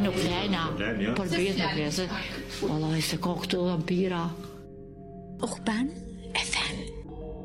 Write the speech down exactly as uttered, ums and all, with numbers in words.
kleine kleiner. Klein, ja. Portugees nog wezen. Voilà, is de cocktail, een bira. Ogbaan?